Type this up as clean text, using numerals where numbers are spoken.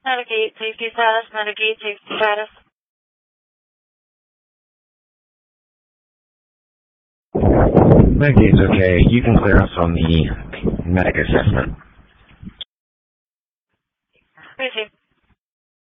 Navigate safety status, navigate safety status. Navigate's okay. You can clear us on the medic assessment. Receive.